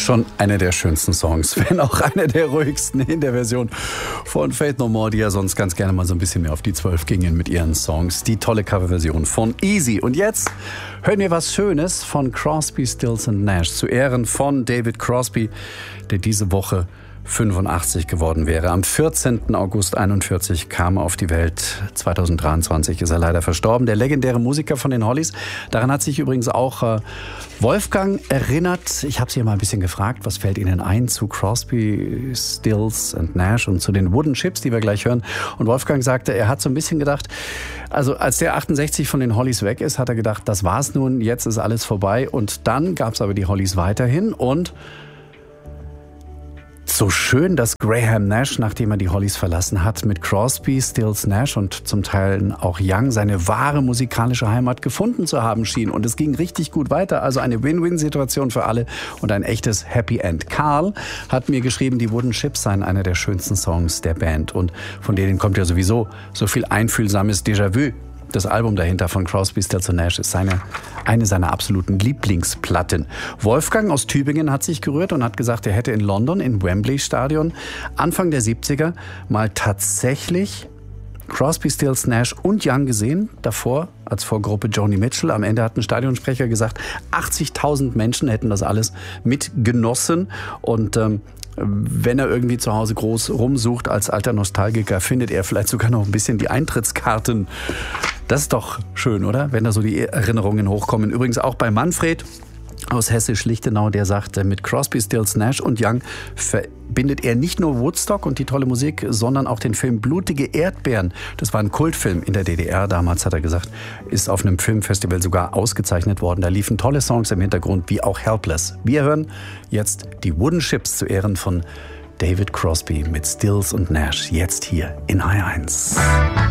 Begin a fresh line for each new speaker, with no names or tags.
Schon einer der schönsten Songs, wenn auch einer der ruhigsten in der Version von Faith No More, die ja sonst ganz gerne mal so ein bisschen mehr auf die 12 gingen mit ihren Songs. Die tolle Coverversion von Easy. Und jetzt hören wir was Schönes von Crosby, Stills & Nash zu Ehren von David Crosby, der diese Woche 85 geworden wäre. Am 14. August 41 kam er auf die Welt. 2023 ist er leider verstorben. Der legendäre Musiker von den Hollies. Daran hat sich übrigens auch Wolfgang erinnert. Ich habe sie mal ein bisschen gefragt, was fällt Ihnen ein zu Crosby, Stills & Nash und zu den Wooden Ships, die wir gleich hören. Und Wolfgang sagte, er hat so ein bisschen gedacht, also als der 68 von den Hollies weg ist, hat er gedacht, das war's nun, jetzt ist alles vorbei. Und dann gab es aber die Hollies weiterhin und so schön, dass Graham Nash, nachdem er die Hollies verlassen hat, mit Crosby, Stills, Nash und zum Teil auch Young seine wahre musikalische Heimat gefunden zu haben schien. Und es ging richtig gut weiter. Also eine Win-Win-Situation für alle und ein echtes Happy End. Karl hat mir geschrieben, die Wooden Ships seien einer der schönsten Songs der Band. Und von denen kommt ja sowieso so viel einfühlsames Déjà-vu. Das Album dahinter von Crosby, Stills & Nash ist eine seiner absoluten Lieblingsplatten. Wolfgang aus Tübingen hat sich gerührt und hat gesagt, er hätte in London im Wembley Stadion Anfang der 70er mal tatsächlich Crosby, Stills, Nash und Young gesehen. Davor als Vorgruppe Joni Mitchell. Am Ende hat ein Stadionsprecher gesagt, 80.000 Menschen hätten das alles mitgenossen. Und wenn er irgendwie zu Hause groß rumsucht als alter Nostalgiker, findet er vielleicht sogar noch ein bisschen die Eintrittskarten. Das ist doch schön, oder? Wenn da so die Erinnerungen hochkommen. Übrigens auch bei Manfred aus Hessisch-Lichtenau, der sagt, mit Crosby, Stills, Nash und Young verbindet er nicht nur Woodstock und die tolle Musik, sondern auch den Film Blutige Erdbeeren. Das war ein Kultfilm in der DDR. Damals, hat er gesagt, ist auf einem Filmfestival sogar ausgezeichnet worden. Da liefen tolle Songs im Hintergrund, wie auch Helpless. Wir hören jetzt die Wooden Ships zu Ehren von David Crosby mit Stills und Nash. Jetzt hier in H1.